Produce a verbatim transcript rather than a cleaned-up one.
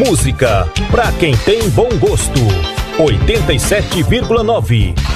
Música pra quem tem bom gosto. oitenta e sete vírgula nove